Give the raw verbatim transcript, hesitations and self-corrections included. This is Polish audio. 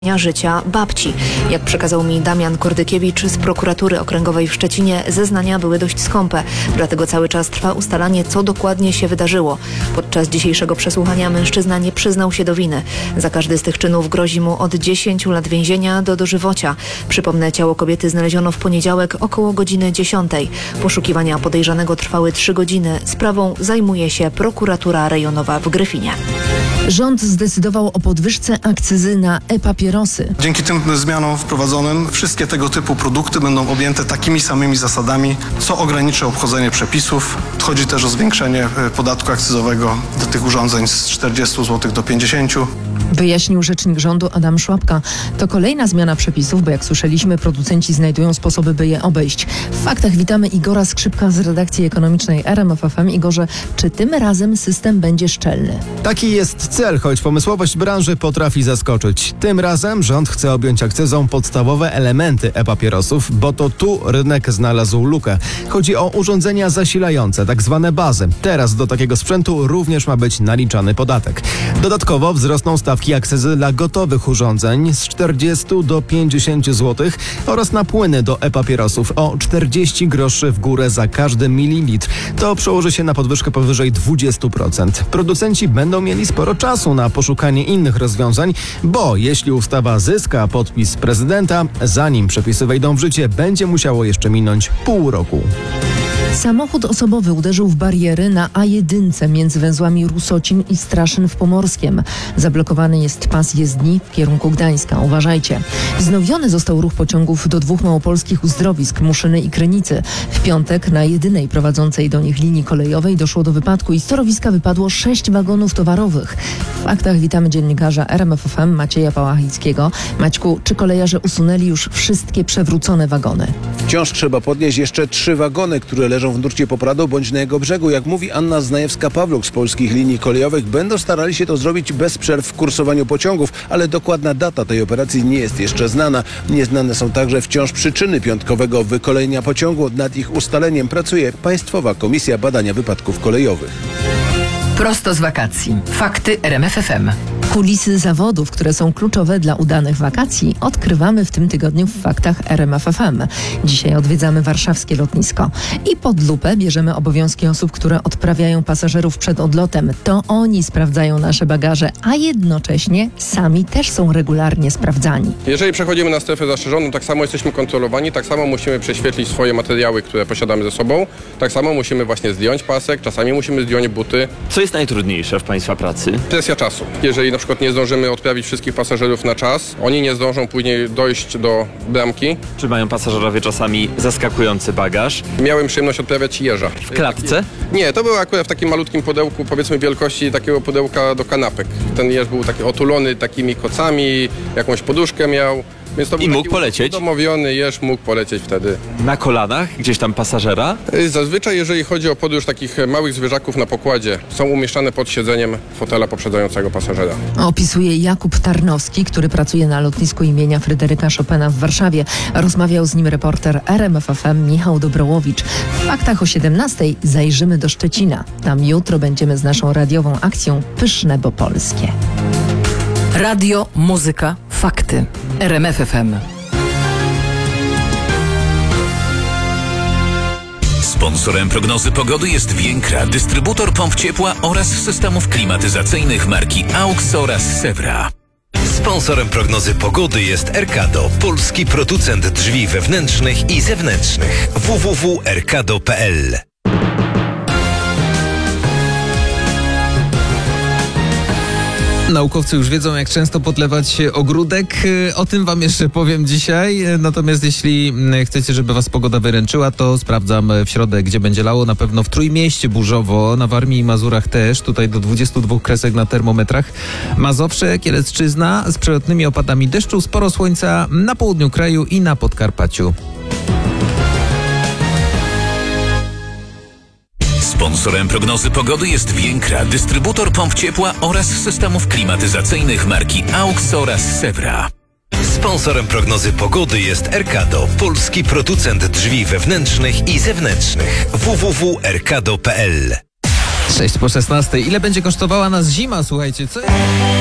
życia babci. Jak przekazał mi Damian Kordykiewicz z prokuratury okręgowej w Szczecinie, zeznania były dość skąpe, dlatego cały czas trwa ustalanie, co dokładnie się wydarzyło. Podczas dzisiejszego przesłuchania mężczyzna nie przyznał się do winy. Za każdy z tych czynów grozi mu od dziesięciu lat więzienia do dożywocia. Przypomnę, ciało kobiety znaleziono w poniedziałek około godziny dziesiątej. Poszukiwania podejrzanego trwały trzy godziny. Sprawą zajmuje się prokuratura rejonowa w Gryfinie. Rząd zdecydował o podwyżce akcyzy na e-papierosy. Dzięki tym zmianom wprowadzonym wszystkie tego typu produkty będą objęte takimi samymi zasadami, co ograniczy obchodzenie przepisów. Chodzi też o zwiększenie podatku akcyzowego do tych urządzeń z czterdziestu złotych do pięćdziesięciu. Wyjaśnił rzecznik rządu Adam Szłapka. To kolejna zmiana przepisów, bo jak słyszeliśmy, producenci znajdują sposoby, by je obejść. W faktach witamy Igora Skrzypka z redakcji ekonomicznej R M F F M. Igorze, czy tym razem system będzie szczelny? Taki jest cel, choć pomysłowość branży potrafi zaskoczyć. Tym razem rząd chce objąć akcyzą podstawowe elementy e-papierosów, bo to tu rynek znalazł lukę. Chodzi o urządzenia zasilające, tak zwane bazy. Teraz do takiego sprzętu również ma być naliczany podatek. Dodatkowo wzrosną stawki akcyzy dla gotowych urządzeń z czterdziestu do pięćdziesięciu złotych oraz na płyny do e-papierosów o czterdzieści groszy w górę za każdy mililitr. To przełoży się na podwyżkę powyżej dwudziestu procent. Producenci będą mieli sporo czasu na poszukanie innych rozwiązań, bo jeśli ustawa zyska podpis prezydenta, zanim przepisy wejdą w życie, będzie musiało jeszcze minąć pół roku. Samochód osobowy uderzył w bariery na A jeden między węzłami Rusocin i Straszyn w Pomorskiem. Zablokowany jest pas jezdni w kierunku Gdańska. Uważajcie. Wznowiony został ruch pociągów do dwóch małopolskich uzdrowisk, Muszyny i Krynicy. W piątek na jedynej prowadzącej do nich linii kolejowej doszło do wypadku i z torowiska wypadło sześć wagonów towarowych. W faktach witamy dziennikarza R M F F M Macieja Pałachickiego. Maćku, czy kolejarze usunęli już wszystkie przewrócone wagony? Wciąż trzeba podnieść jeszcze trzy wagony, które leżą w nurcie Popradu bądź na jego brzegu. Jak mówi Anna Znajewska-Pawluk z Polskich Linii Kolejowych, będą starali się to zrobić bez przerw w kursowaniu pociągów, ale dokładna data tej operacji nie jest jeszcze znana. Nieznane są także wciąż przyczyny piątkowego wykolejenia pociągu. Nad ich ustaleniem pracuje Państwowa Komisja Badania Wypadków Kolejowych. Prosto z wakacji. Fakty R M F F M. Kulisy zawodów, które są kluczowe dla udanych wakacji, odkrywamy w tym tygodniu w faktach R M F F M. Dzisiaj odwiedzamy warszawskie lotnisko i pod lupę bierzemy obowiązki osób, które odprawiają pasażerów przed odlotem. To oni sprawdzają nasze bagaże, a jednocześnie sami też są regularnie sprawdzani. Jeżeli przechodzimy na strefę zastrzeżoną, tak samo jesteśmy kontrolowani, tak samo musimy prześwietlić swoje materiały, które posiadamy ze sobą, tak samo musimy właśnie zdjąć pasek, czasami musimy zdjąć buty. Co jest najtrudniejsze w Państwa pracy? Presja czasu. Jeżeli na przykład nie zdążymy odprawić wszystkich pasażerów na czas, oni nie zdążą później dojść do bramki. Czy mają pasażerowie czasami zaskakujący bagaż? Miałem przyjemność odprawiać jeża. W klatce? Nie, to było akurat w takim malutkim pudełku, powiedzmy wielkości takiego pudełka do kanapek. Ten jeż był taki otulony takimi kocami, jakąś poduszkę miał. Więc to I mógł polecieć? Udomowiony jeż mógł polecieć wtedy. Na kolanach? Gdzieś tam pasażera? Zazwyczaj, jeżeli chodzi o podróż takich małych zwierzaków na pokładzie, są umieszczane pod siedzeniem fotela poprzedzającego pasażera. Opisuje Jakub Tarnowski, który pracuje na lotnisku imienia Fryderyka Chopina w Warszawie. Rozmawiał z nim reporter R M F F M Michał Dobrołowicz. W faktach o siedemnastej zajrzymy do Szczecina. Tam jutro będziemy z naszą radiową akcją Pyszne, bo polskie. Radio, muzyka, fakty. R M F F M. Sponsorem prognozy pogody jest Więkra, dystrybutor pomp ciepła oraz systemów klimatyzacyjnych marki AUX oraz Sewra. Sponsorem prognozy pogody jest Erkado, polski producent drzwi wewnętrznych i zewnętrznych. w w w kropka erkado kropka p l. Naukowcy już wiedzą, jak często podlewać ogródek. O tym wam jeszcze powiem dzisiaj. Natomiast jeśli chcecie, żeby was pogoda wyręczyła, to sprawdzam w środę, gdzie będzie lało. Na pewno w Trójmieście burzowo, na Warmii i Mazurach też. Tutaj do dwudziestu dwóch kresek na termometrach. Mazowsze, Kielecczyzna z przelotnymi opadami deszczu. Sporo słońca na południu kraju i na Podkarpaciu. Sponsorem prognozy pogody jest Więkra, dystrybutor pomp ciepła oraz systemów klimatyzacyjnych marki AUX oraz Sewra. Sponsorem prognozy pogody jest Erkado, polski producent drzwi wewnętrznych i zewnętrznych. w w w kropka erkado kropka p l. sześć po szesnastej. Ile będzie kosztowała nas zima, słuchajcie? Co?